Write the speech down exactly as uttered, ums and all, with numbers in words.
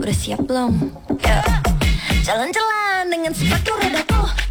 Udah siap belum? Yeah. Jalan-jalan dengan sepatu rodaku.